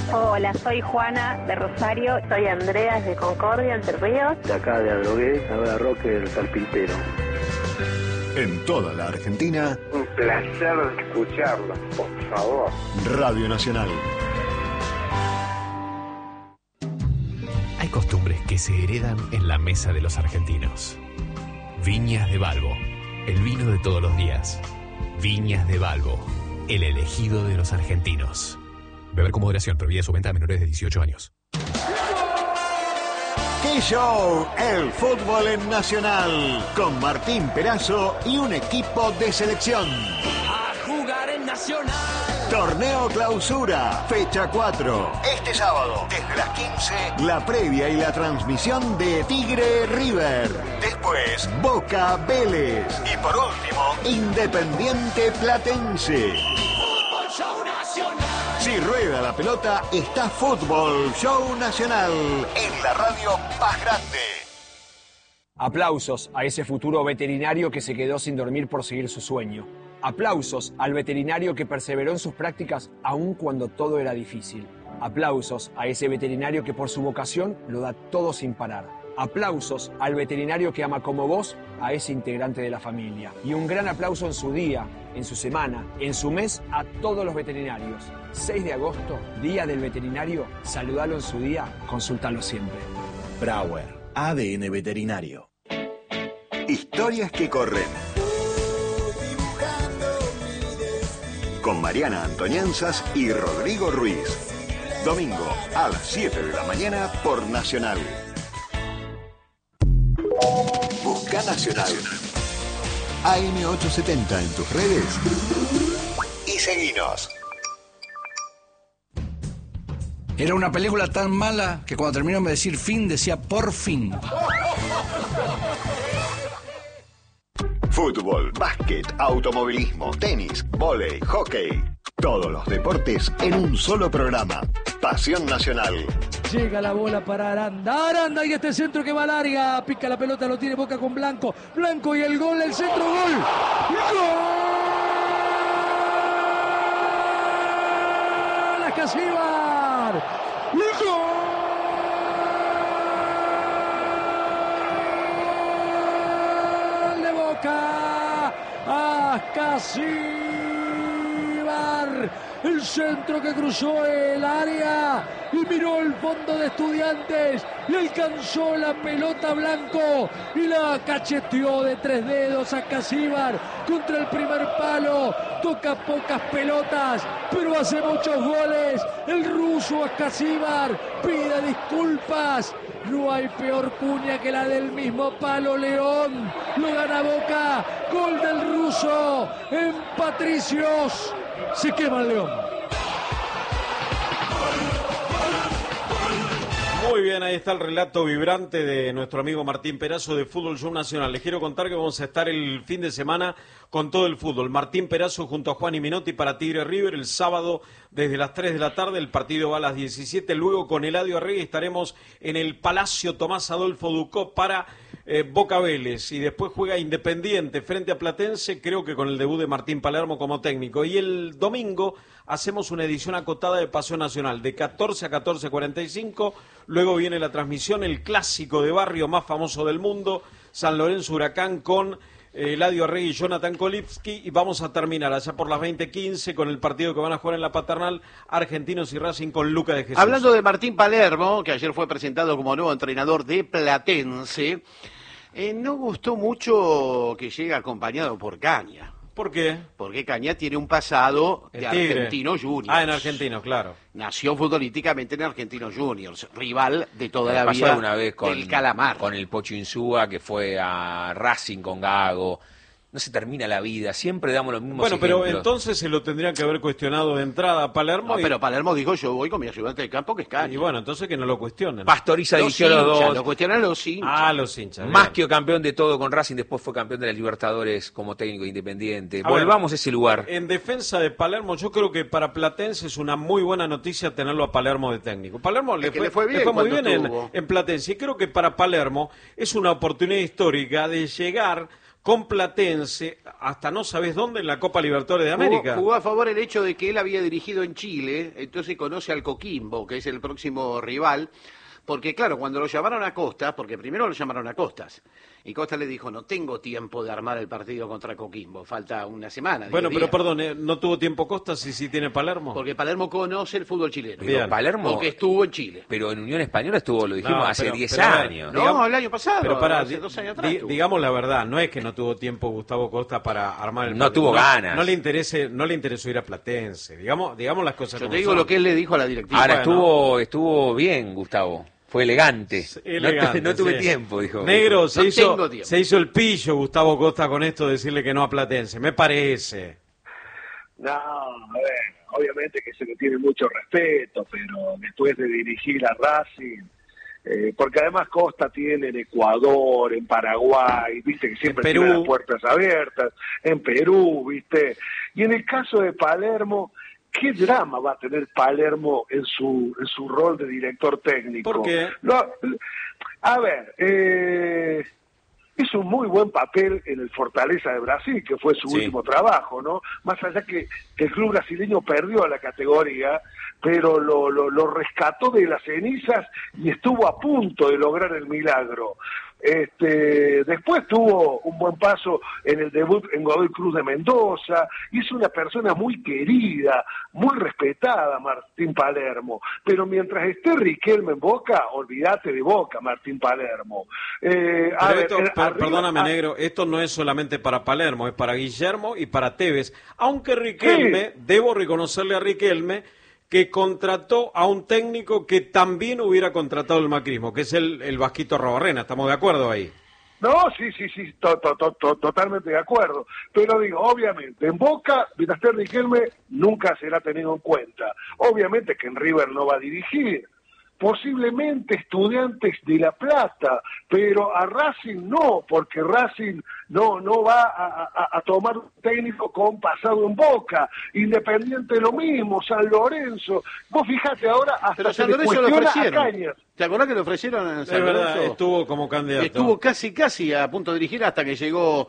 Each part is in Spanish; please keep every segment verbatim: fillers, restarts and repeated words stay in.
Hola, soy Juana de Rosario. Soy Andrea de Concordia, Entre Ríos. De acá de Adrogué, ahora Roque del Carpintero. En toda la Argentina. Un placer escucharlos, por favor. Radio Nacional. Hay costumbres que se heredan en la mesa de los argentinos. Viñas de Balbo, el vino de todos los días. Viñas de Balbo, el elegido de los argentinos. Beber con moderación, prohibida su venta a menores de dieciocho años. ¡Qué show! El fútbol en Nacional, con Martín Perazo y un equipo de selección. A jugar en Nacional. Torneo Clausura, fecha cuatro. Este sábado, desde las quince, la previa y la transmisión de Tigre River. Después, Boca Vélez. Y por último, Independiente Platense. Fútbol Show Nacional. Si rueda la pelota, está Fútbol Show Nacional en la radio más grande. Aplausos a ese futuro veterinario que se quedó sin dormir por seguir su sueño. Aplausos al veterinario que perseveró en sus prácticas aun cuando todo era difícil. Aplausos a ese veterinario que por su vocación lo da todo sin parar. Aplausos al veterinario que ama como vos a ese integrante de la familia. Y un gran aplauso en su día, en su semana, en su mes a todos los veterinarios. seis de agosto, Día del Veterinario. Saludalo en su día, consúltalo siempre. Brauer, A D N Veterinario. Historias que corren. Con Mariana Antoñanzas y Rodrigo Ruiz. Domingo a las siete de la mañana por Nacional. Busca Nacional. A M ochocientos setenta en tus redes. Y seguinos. Era una película tan mala que cuando terminó de decir fin, decía por fin. Fútbol, básquet, automovilismo, tenis, vóley, hockey. Todos los deportes en un solo programa. Pasión Nacional. Llega la bola para Aranda. Aranda y este centro que va larga. Pica la pelota, lo tiene Boca con Blanco. Blanco y el gol, el centro, gol. ¡Gol! ¡Ascasíbar! ¡Gol! De Boca. Ascasíbar. El centro que cruzó el área y miró el fondo de Estudiantes y alcanzó la pelota Blanco y la cacheteó de tres dedos a Ascasíbar contra el primer palo. Toca pocas pelotas, pero hace muchos goles. El ruso Ascasíbar pide disculpas. No hay peor cuña que la del mismo palo. León lo gana Boca. Gol del ruso en Patricios. Se quema el León. Muy bien, ahí está el relato vibrante de nuestro amigo Martín Perazo de Fútbol Show Nacional. Les quiero contar que vamos a estar el fin de semana con todo el fútbol. Martín Perazo junto a Juan y Minotti para Tigre River el sábado desde las tres de la tarde. El partido va a las diecisiete. Luego con Eladio Arregui estaremos en el Palacio Tomás Adolfo Ducó para eh, Boca Vélez. Y después juega Independiente frente a Platense, creo que con el debut de Martín Palermo como técnico. Y el domingo hacemos una edición acotada de Pasión Nacional de catorce a catorce cuarenta y cinco. Luego viene la transmisión, el clásico de barrio más famoso del mundo, San Lorenzo Huracán con eh, Eladio Arregui y Jonathan Kolipski. Y vamos a terminar allá por las veinte quince con el partido que van a jugar en la Paternal, Argentinos y Racing con Luca de Jesús. Hablando de Martín Palermo, que ayer fue presentado como nuevo entrenador de Platense, eh, no gustó mucho que llegue acompañado por Caña. ¿Por qué? Porque Caña tiene un pasado El de Tigre. Argentinos Juniors. Ah, en Argentinos, claro. Nació futbolísticamente en Argentinos Juniors, rival de toda Me la pasó vida alguna vez con, del Calamar. con el Pocho Insúa, que fue a Racing con Gago. No se termina la vida, siempre damos los mismos Bueno, ejemplos. pero entonces se lo tendrían que haber cuestionado de entrada a Palermo. No, y... pero Palermo dijo, yo voy con mi ayudante de campo, que es Caña. Y bueno, entonces que no lo cuestionen. Pastoriza Los dirigió los hinchas, dos. lo cuestionan los hinchas. Ah, los hinchas. Más que campeón de todo con Racing, después fue campeón de la Libertadores como técnico Independiente. A Volvamos ver, a ese lugar. En defensa de Palermo, yo creo que para Platense es una muy buena noticia tenerlo a Palermo de técnico. Palermo le fue, le fue bien le fue muy cuando bien en, estuvo. en Platense. Y creo que para Palermo es una oportunidad histórica de llegar con Platense hasta no sabes dónde en la Copa Libertadores de América. Jugó, jugó a favor el hecho de que él había dirigido en Chile, entonces conoce al Coquimbo, que es el próximo rival. Porque claro, cuando lo llamaron a Costas, porque primero lo llamaron a Costas, y Costas le dijo, no tengo tiempo de armar el partido contra Coquimbo, falta una semana. Bueno, pero días. perdón, ¿eh? ¿no tuvo tiempo Costas y sí tiene Palermo? Porque Palermo conoce el fútbol chileno. Pero Palermo, porque estuvo en Chile. Pero en Unión Española estuvo, lo dijimos, No, hace pero- diez pero a ver, años. No, digamos- el año pasado, Pero pará, hace di- dos años atrás di- tuvo. digamos la verdad, no es que no tuvo tiempo Gustavo Costa para armar el No partido. tuvo ganas. No le interese, no le interesó ir a Platense. Digamos, digamos las cosas Yo como te digo son. lo que él le dijo a la directiva. Ahora Bueno. estuvo, estuvo bien, Gustavo. Fue elegante. Elegante, no, no tuve sí. tiempo, dijo. Negro, se, No hizo, tengo tiempo. se hizo el pillo Gustavo Costa con esto de decirle que no a Platense. Me parece. No, a ver, obviamente que se le tiene mucho respeto, pero después de dirigir a Racing, eh, porque además Costa tiene en Ecuador, en Paraguay, viste que siempre En Perú. tiene las puertas abiertas, en Perú, viste, y en el caso de Palermo, ¿qué drama va a tener Palermo en su en su rol de director técnico? ¿Por qué? Lo- a ver, eh, hizo un muy buen papel en el Fortaleza de Brasil, que fue su Sí. último trabajo, ¿no? Más allá que, que el club brasileño perdió la categoría, pero lo, lo, lo rescató de las cenizas y estuvo a punto de lograr el milagro. Este, después tuvo un buen paso en el debut en Godoy Cruz de Mendoza, y es una persona muy querida, muy respetada, Martín Palermo, pero mientras esté Riquelme en Boca, olvídate de Boca, Martín Palermo. Eh, a Pero ver, esto, eh, per- arriba- perdóname, ah, Negro, esto no es solamente para Palermo, es para Guillermo y para Tevez. Aunque Riquelme, debo reconocerle a Riquelme que contrató a un técnico que también hubiera contratado el macrismo, que es el, el Vasquito Arrobarrena. ¿Estamos de acuerdo ahí? No, sí, sí, sí, to- to- to- to- totalmente de acuerdo. Pero digo, obviamente, en Boca, Vitaster Riquelme nunca será tenido en cuenta. Obviamente que en River no va a dirigir. Posiblemente Estudiantes de La Plata, pero a Racing no, porque Racing no no va a, a- a tomar un técnico con pasado en Boca. Independiente lo mismo, San Lorenzo. Vos fijate ahora, hasta Pero se San le Lorenzo lo cuestiona a ofrecieron. Cañas. ¿Te acordás que lo ofrecieron en Es San verdad, Lorenzo? estuvo como candidato. Estuvo casi, casi a punto de dirigir hasta que llegó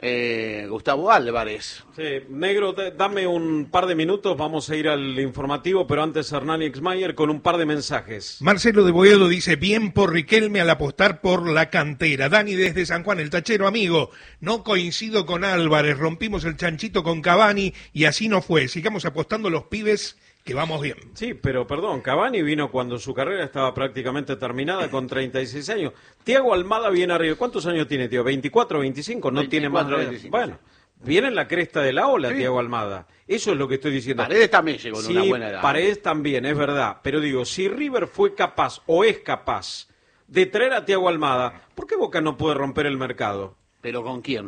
eh, Gustavo Álvarez. Sí, Negro, da- dame un par de minutos, vamos a ir al informativo, pero antes Hernán Exmayer con un par de mensajes. Marcelo de Boedo dice, bien por Riquelme al apostar por la cantera. Dani desde San Juan, el tachero amigo, no coincido con Álvarez, rompimos el chanchito con Cavani y así no fue. Sigamos apostando los pibes que vamos bien. Sí, pero perdón, Cavani vino cuando su carrera estaba prácticamente terminada con treinta y seis años. Tiago Almada viene arriba. ¿Cuántos años tiene, tío? ¿veinticuatro, veinticinco? No tiene más. veinticuatro, de- veinticinco, Bueno, viene en la cresta de la ola, Sí. Tiago Almada. Eso es lo que estoy diciendo. Paredes también llegó en Sí, una buena edad. Paredes también, es verdad. Pero digo, si River fue capaz o es capaz de traer a Tiago Almada, ¿por qué Boca no puede romper el mercado? ¿Pero con quién?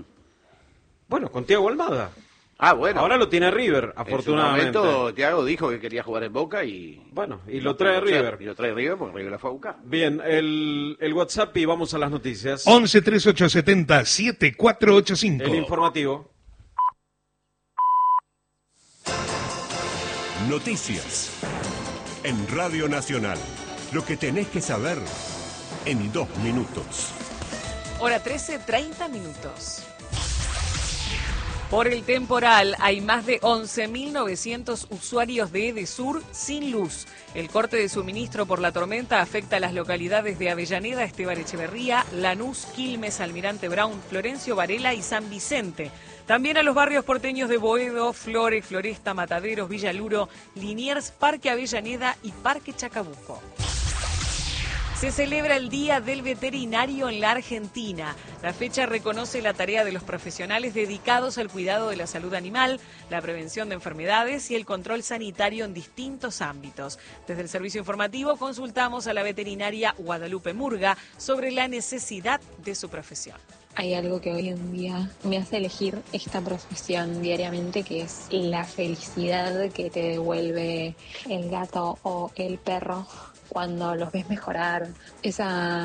Bueno, con Tiago Almada. Ah, bueno. Ahora lo tiene River, En afortunadamente. su momento, Thiago dijo que quería jugar en Boca y... Bueno, y lo trae River. Y lo trae River porque River la fue a buscar. Bien, el, el WhatsApp y vamos a las noticias. once treinta y ocho setenta siete cuatro ocho cinco. El informativo. Noticias. En Radio Nacional. Lo que tenés que saber en dos minutos. Hora trece, treinta minutos. Por el temporal hay más de once mil novecientos usuarios de Edesur sin luz. El corte de suministro por la tormenta afecta a las localidades de Avellaneda, Esteban Echeverría, Lanús, Quilmes, Almirante Brown, Florencio Varela y San Vicente. También a los barrios porteños de Boedo, Flores, Floresta, Mataderos, Villaluro, Liniers, Parque Avellaneda y Parque Chacabuco. Se celebra el Día del Veterinario en la Argentina. La fecha reconoce la tarea de los profesionales dedicados al cuidado de la salud animal, la prevención de enfermedades y el control sanitario en distintos ámbitos. Desde el servicio informativo consultamos a la veterinaria Guadalupe Murga sobre la necesidad de su profesión. Hay algo que hoy en día me hace elegir esta profesión diariamente, que es la felicidad que te devuelve el gato o el perro cuando los ves mejorar, esa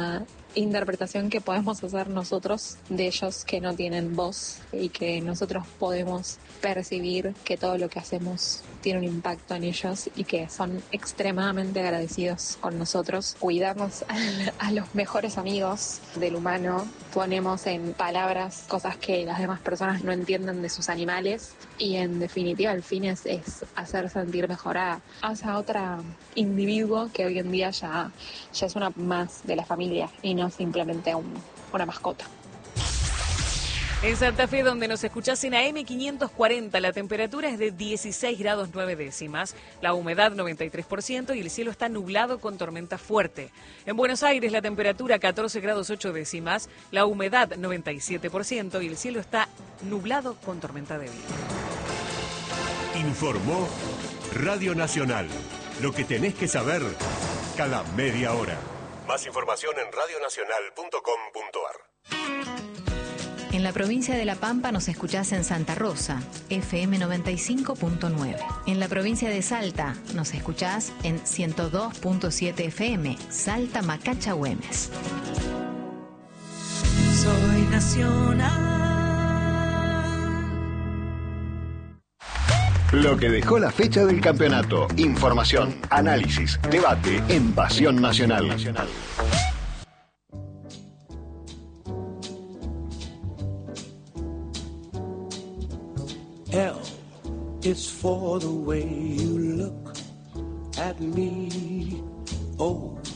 interpretación que podemos hacer nosotros de ellos que no tienen voz y que nosotros podemos percibir que todo lo que hacemos tiene un impacto en ellos y que son extremadamente agradecidos con nosotros. Cuidamos a, a los mejores amigos del humano, ponemos en palabras cosas que las demás personas no entienden de sus animales y en definitiva el fin es, es hacer sentir mejor a, a esa otra individuo que hoy en día ya, ya es una más de la familia y no simplemente un, una mascota. En Santa Fe, donde nos escuchás en A M quinientos cuarenta, la temperatura es de dieciséis grados nueve décimas, la humedad noventa y tres por ciento y el cielo está nublado con tormenta fuerte. En Buenos Aires, la temperatura catorce grados ocho décimas, la humedad noventa y siete por ciento y el cielo está nublado con tormenta débil. Informó Radio Nacional. Lo que tenés que saber cada media hora. Más información en radio nacional punto com punto a r. En la provincia de La Pampa nos escuchás en Santa Rosa, F M noventa y cinco punto nueve. En la provincia de Salta nos escuchás en ciento dos punto siete F M, Salta Macacha Güemes. Soy nacional. Lo que dejó la fecha del campeonato. Información, análisis, debate en Pasión Nacional. L is for the way you look at me. O